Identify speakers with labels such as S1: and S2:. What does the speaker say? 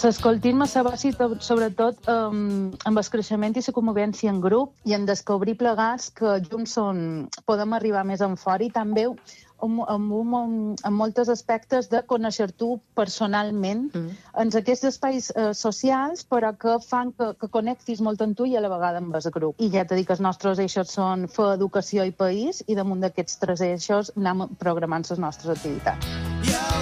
S1: L'escoltisme se basa sobretot amb el creixement i la convivència en grup i en descobrir plegats que junts podem arribar més en fora i també en molts aspectes de conèixer tu personalment en aquests espais socials, però que fan que connectis molt amb tu i a la vegada amb el grup. I ja t'he dit que els nostres eixos són fe, educació i país, i damunt d'aquests 3 eixos anem programant les nostres activitats.